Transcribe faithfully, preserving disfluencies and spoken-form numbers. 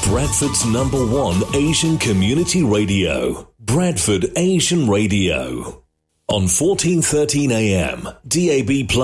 Bradford's number one Asian community radio, Bradford Asian Radio. On fourteen thirteen A M, D A B plus.